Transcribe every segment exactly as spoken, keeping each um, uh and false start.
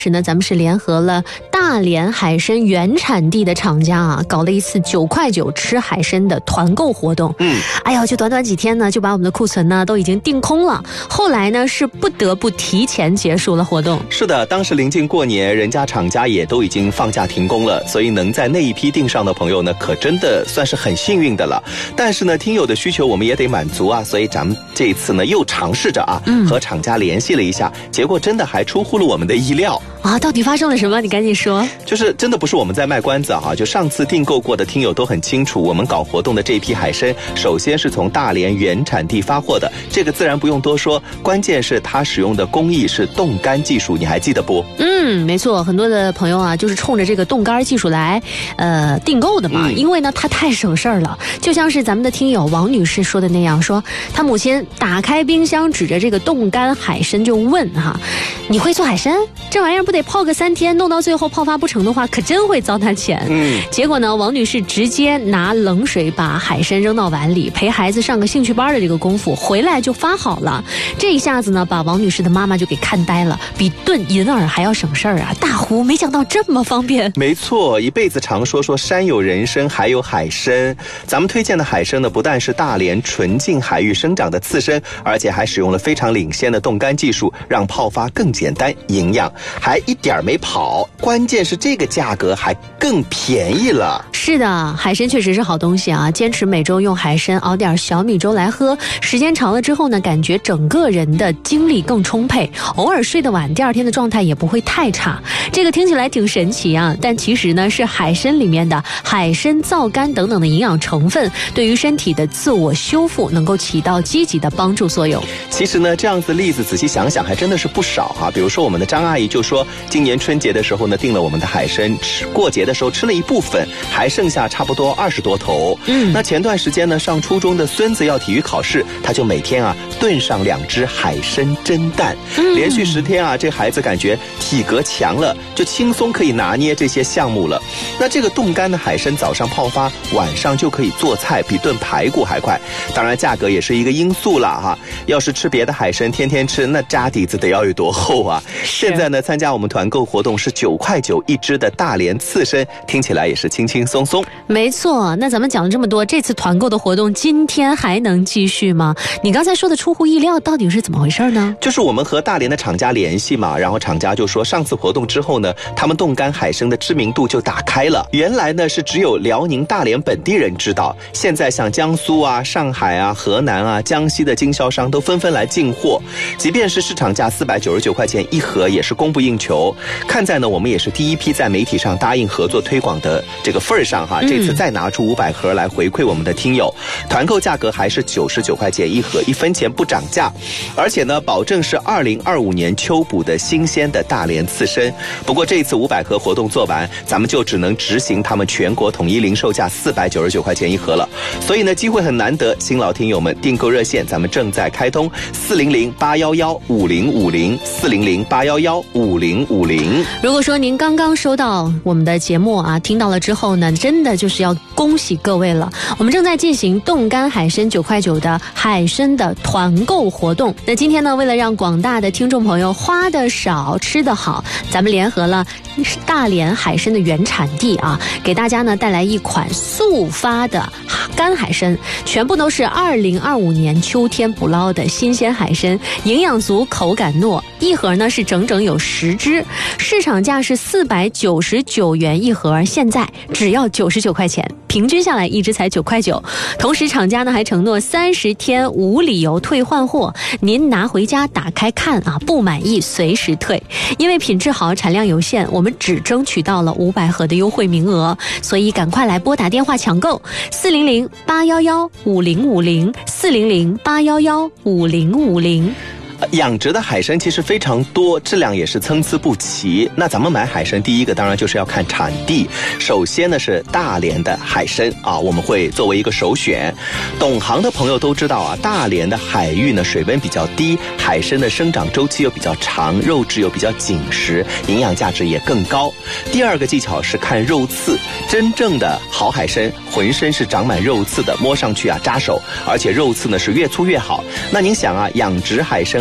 是呢，咱们是联合了大连海参原产地的厂家啊，搞了一次九块九吃海参的团购活动。 嗯， 哎呀，就短短几天呢，就把我们的库存呢都已经订空了。后来呢，是不得不提前结束了活动。 是的，当时临近过年，人家厂家也都已经放假停工了，所以能在那一批订上的朋友呢，可真的算是很幸运的了。但是呢，听友的需求我们也得满足啊，所以咱们这一次呢又尝试着啊，嗯、和厂家联系了一下，结果真的还出乎了我们的意料。 啊，到底发生了什么？你赶紧说。 就是真的不是我们在卖关子啊，就上次订购过的听友都很清楚，我们搞活动的这批海参，首先是从大连原产地发货的，这个自然不用多说，关键是它使用的工艺是冻干技术，你还记得不？ 嗯，没错，很多的朋友啊，就是冲着这个冻干技术来呃订购的嘛，嗯、因为呢它太省事儿了。就像是咱们的听友王女士说的那样，说她母亲打开冰箱，指着这个冻干海参就问哈，你会做海参？这玩意儿不得泡个三天，弄到最后泡发不成的话，可真会糟蹋钱。嗯，结果呢，王女士直接拿冷水把海参扔到碗里，陪孩子上个兴趣班的这个功夫，回来就发好了。这一下子呢，把王女士的妈妈就给看呆了，比炖银耳还要省事儿啊！大呼，没想到这么方便。 没错，一辈子常说说山有人参，还有海参。咱们推荐的海参呢，不但是大连纯净海域生长的刺参，而且还使用了非常领先的冻干技术，让泡发更简单、营养。还一点没跑，关键是这个价格还更便宜了。 是的，海参确实是好东西啊！坚持每周用海参熬点小米粥来喝，时间长了之后呢，感觉整个人的精力更充沛，偶尔睡得晚，第二天的状态也不会太差。这个听起来挺神奇啊，但其实呢，是海参里面的海参皂苷等等的营养成分，对于身体的自我修复能够起到积极的帮助作用。 其实呢，这样子例子仔细想想，还真的是不少啊。比如说我们的张阿姨就说，今年春节的时候呢，订了我们的海参，吃过节的时候吃了一部分，还剩下差不多二十多头。嗯，那前段时间呢，上初中的孙子要体育考试，他就每天啊炖上两只海参蒸蛋，嗯、连续十天啊，这孩子感觉体格强了，就轻松可以拿捏这些项目了。那这个冻干的海参早上泡发，晚上就可以做菜，比炖排骨还快。当然价格也是一个因素了哈。要是吃别的海参，天天吃，那渣底子得要有多厚啊？现在呢，参加我们团购活动是九块九一只的大连刺参，听起来也是轻轻松松。 没错，那咱们讲了这么多，这次团购的活动今天还能继续吗？你刚才说的出乎意料，到底是怎么回事呢？ 就是我们和大连的厂家联系嘛，然后厂家就说，上次活动之后呢，他们冻干海参的知名度就打开了。原来呢是只有辽宁大连本地人知道，现在像江苏啊、上海啊、河南啊、江西的经销商都纷纷来进货，即便是市场价四百九十九块钱一盒，也是供不应求。看在呢我们也是第一批在媒体上答应合作推广的这个份儿上哈，这次再拿出五百盒来回馈我们的听友，团购价格还是九十九块钱一盒，一分钱不涨价，而且呢保证是二零二五年秋捕的新鲜的大连刺参。不过这一次五百盒活动做完，咱们就只能执行他们全国统一零售价四百九十九块钱一盒了，所以呢机会很难得，新老听友们订购热线咱们正在开通，四零零八幺幺五零五零四零零八幺幺五零五零。 如果说您刚刚收到我们的节目啊，听到了之后呢，真的就是要恭喜各位了，我们正在进行冻干海参九块九的海参的团购活动。那今天呢，为了让广大的听众朋友花的少吃的好，咱们联合了大连海参的原产地啊，给大家呢带来一款速发的干海参，全部都是二零二五年秋天捕捞的新鲜海参，营养足，口感糯，一盒呢是整整有十只，市场价是四百九十九元一盒，现在只要九十九块钱，平均下来一只才九块九。同时厂家呢还承诺三十天无理由退换货，您拿回家打开看啊，不满意随时退。因为品质好，产量有限，我们只争取到了五百盒的优惠名额，所以赶快来拨打电话抢购四零零八幺幺五零五零四零零八幺幺五零五零。 养殖的海参其实非常多，质量也是参差不齐。那咱们买海参，第一个当然就是要看产地。首先呢是大连的海参啊，我们会作为一个首选。懂行的朋友都知道啊，大连的海域呢水温比较低，海参的生长周期又比较长，肉质又比较紧实，营养价值也更高。第二个技巧是看肉刺，真正的好海参浑身是长满肉刺的，摸上去啊扎手，而且肉刺呢是越粗越好。那您想啊，养殖海参啊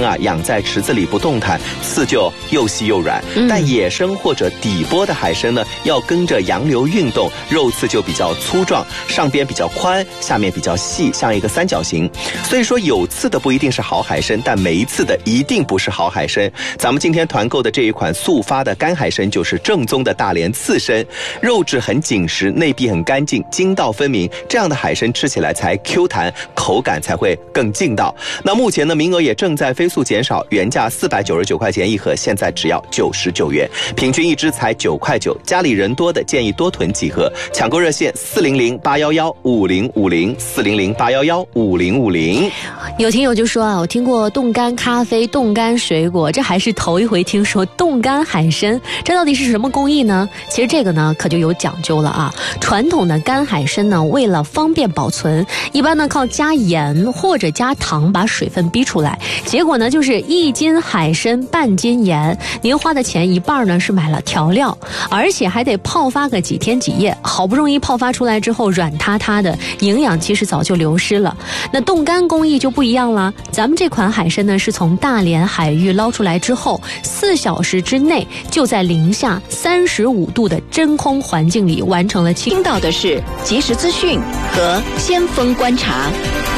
啊养在池子里不动弹，刺就又细又软。嗯、但野生或者底波的海参呢，要跟着洋流运动，肉刺就比较粗壮，上边比较宽，下面比较细，像一个三角形。所以说有刺的不一定是好海参，但没刺的一定不是好海参。咱们今天团购的这一款速发的干海参就是正宗的大连刺参，肉质很紧实，内壁很干净，筋道分明，这样的海参吃起来才 Q 弹，口感才会更劲道。那目前呢，名额也正在飞速减少，原价四百九十九块钱一盒，现在只要九十九元，平均一只才九块九。家里人多的建议多囤几盒，抢购热线四零零八幺幺五零五零四零零八幺幺五零五零。 有听友就说啊，我听过冻干咖啡、冻干水果，这还是头一回听说冻干海参，这到底是什么工艺呢？其实这个呢可就有讲究了啊。传统的干海参呢，为了方便保存，一般呢靠加盐或者加糖把水分逼出来，结果呢就是一斤海参半斤盐，您花的钱一半呢是买了调料，而且还得泡发个几天几夜，好不容易泡发出来之后软塌塌的，营养其实早就流失了。那冻干工艺就不一样了，咱们这款海参呢是从大连海域捞出来之后，四小时之内就在零下三十五度的真空环境里完成了清。 听到的是即时资讯和先锋观察。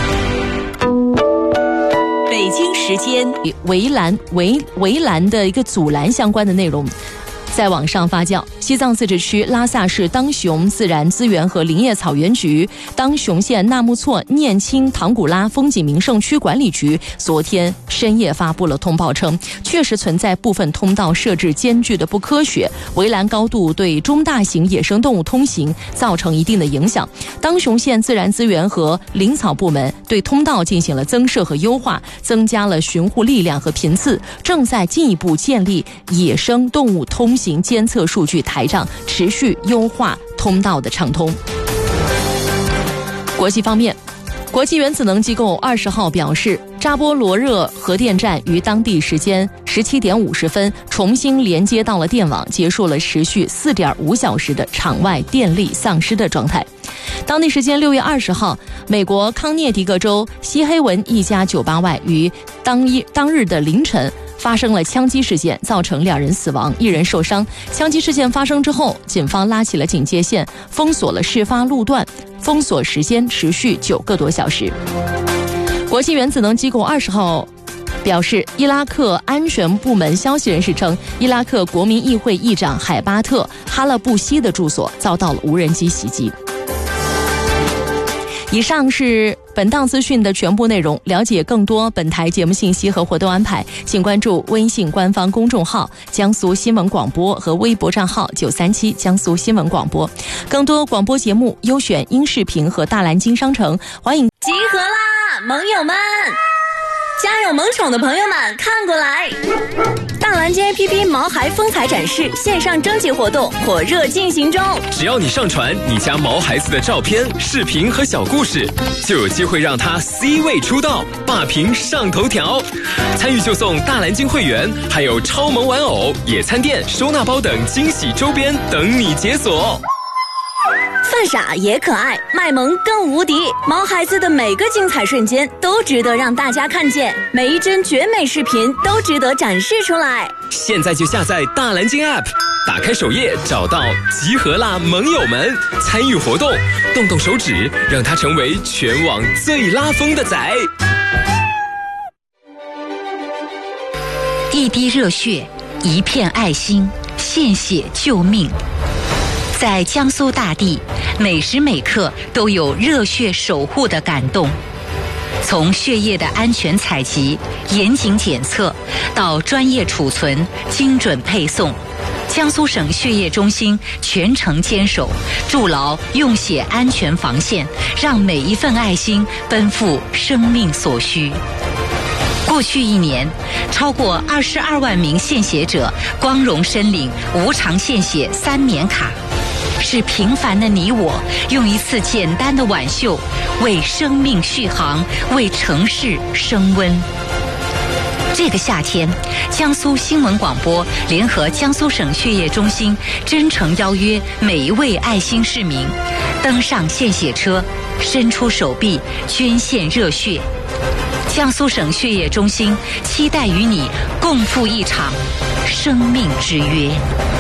北京时间围栏围围栏的一个阻拦相关的内容在网上发酵。西藏自治区拉萨市当雄自然资源和林业草原局、当雄县纳木错念青唐古拉风景名胜区管理局昨天深夜发布了通报称，确实存在部分通道设置间距的不科学，围栏高度对中大型野生动物通行造成一定的影响。当雄县自然资源和林草部门对通道进行了增设和优化，增加了巡护力量和频次，正在进一步建立野生动物通行监测数据台账，持续优化通道的畅通。国际方面，国际原子能机构二十号表示，扎波罗热核电站于当地时间十七点五十分重新连接到了电网，结束了持续四点五小时的场外电力丧失的状态。当地时间六月二十号，美国康涅狄格州西黑文一家酒吧外于当一当日的凌晨发生了枪击事件，造成两人死亡，一人受伤。枪击事件发生之后，警方拉起了警戒线，封锁了事发路段，封锁时间持续九个多小时。国际原子能机构二十号表示，伊拉克安全部门消息人士称，伊拉克国民议会议长海巴特·哈勒布西的住所遭到了无人机袭击。以上是本档资讯的全部内容。了解更多本台节目信息和活动安排，请关注微信官方公众号江苏新闻广播和微博账号九三七江苏新闻广播。更多广播节目、优选音视频和大蓝鲸商城，欢迎集合啦，盟友们！家有萌宠的朋友们看过来！大蓝鲸 A P P 毛孩风采展示线上征集活动火热进行中， 只要你上传你家毛孩子的照片、视频和小故事，就有机会让他 C 位出道，霸屏上头条。参与就送大蓝鲸会员，还有超萌玩偶、野餐垫、收纳包等惊喜周边等你解锁。 犯傻也可爱，卖萌更无敌。毛孩子的每个精彩瞬间都值得让大家看见，每一帧绝美视频都值得展示出来。 现在就下载大蓝鲸 App， 打开首页找到集合啦盟友们，参与活动，动动手指，让它成为全网最拉风的仔。 一滴热血，一片爱心，献血救命。在江苏大地，每时每刻都有热血守护的感动。从血液的安全采集、严谨检测，到专业储存、精准配送，江苏省血液中心全程坚守，筑牢用血安全防线，让每一份爱心奔赴生命所需。过去一年，超过二十二万名献血者光荣申领无偿献血三年卡，是平凡的你我用一次简单的挽袖，为生命续航，为城市升温。这个夏天，江苏新闻广播联合江苏省血液中心真诚邀约每一位爱心市民登上献血车，伸出手臂捐献热血。 江苏省血液中心期待与你共赴一场生命之约。